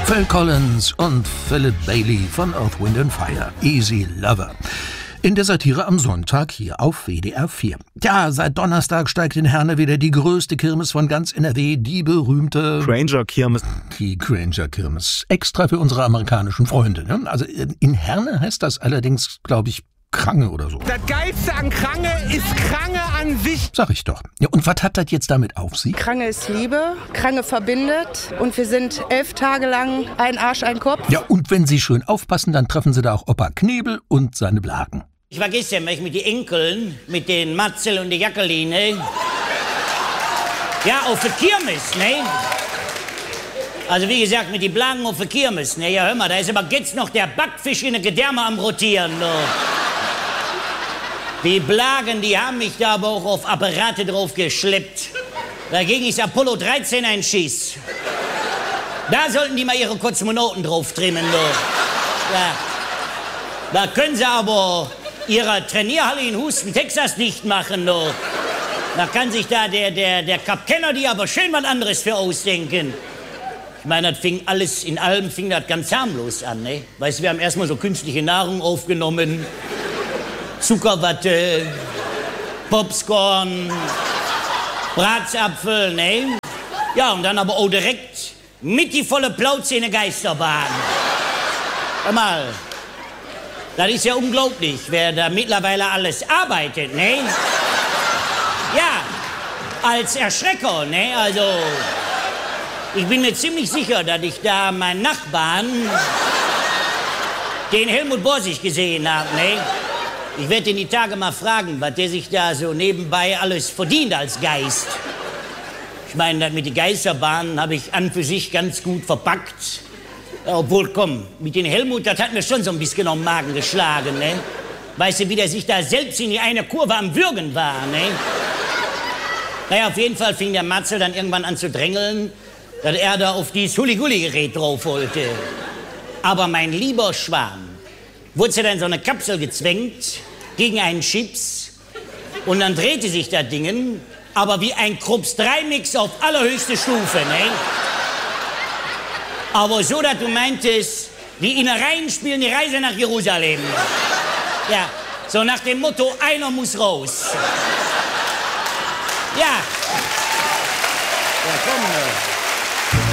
Phil Collins und Philip Bailey von Earth, Wind & Fire. Easy Lover. In der Satire am Sonntag hier auf WDR 4. Ja, seit Donnerstag steigt in Herne wieder die größte Kirmes von ganz NRW, die berühmte Granger-Kirmes. Die Granger-Kirmes. Extra für unsere amerikanischen Freunde. Ne? Also in Herne heißt das allerdings, glaube ich, Krange oder so. Das Geilste an Krange ist Krange an sich. Sag ich doch. Ja, und was hat das jetzt damit auf sich? Krange ist Liebe, Krange verbindet und wir sind 11 Tage lang ein Arsch, ein Kopf. Ja, und wenn Sie schön aufpassen, dann treffen Sie da auch Opa Knebel und seine Blagen. Ich war gestern mit den Enkeln, mit den Matzel und der Jackeline. Ja, auf der Kirmes, ne? Also wie gesagt, mit den Blagen auf der Kirmes, ne? Ja, hör mal, da ist aber jetzt noch der Backfisch in der Gedärme am Rotieren, ne? Die Blagen, die haben mich da aber auch auf Apparate drauf geschleppt. Dagegen ist Apollo 13 ein Schiss. Da sollten die mal ihre Kosmonauten drauf trimmen, ne? Ja. Da können sie aber ihre Trainierhalle in Houston, Texas dicht machen, no. Da kann sich da der Cap Kennedy aber schön was anderes für ausdenken. Ich meine, das fing alles, in allem fing das ganz harmlos an, ne? Weißt du, wir haben erstmal so künstliche Nahrung aufgenommen, Zuckerwatte, Popcorn, Bratsapfel, ne? Ja, und dann aber auch direkt mit die volle Plauze in der Geisterbahn. Hör mal. Das ist ja unglaublich, wer da mittlerweile alles arbeitet, ne? Ja, als Erschrecker, ne? Also, ich bin mir ziemlich sicher, dass ich da meinen Nachbarn, den Helmut Borsig, gesehen habe, ne? Ich werde den die Tage mal fragen, was der sich da so nebenbei alles verdient als Geist. Ich meine, das mit den Geisterbahnen habe ich an für sich ganz gut verpackt. Obwohl, komm, mit den Helmut, das hat mir schon so ein bisschen am Magen geschlagen, ne? Weißt du, wie der sich da selbst in die eine Kurve am Würgen war, ne? Naja, auf jeden Fall fing der Matzel dann irgendwann an zu drängeln, dass er da auf dieses Hulli-Gulli-Gerät drauf wollte. Aber mein lieber Schwan, wurde sie dann in so eine Kapsel gezwängt, gegen einen Chips, und dann drehte sich das Ding, aber wie ein Krups-3-Mix auf allerhöchste Stufe, ne? Aber so, dass du meintest, die Innereien spielen die Reise nach Jerusalem. Ja, so nach dem Motto, einer muss raus. Ja. Ja, komm.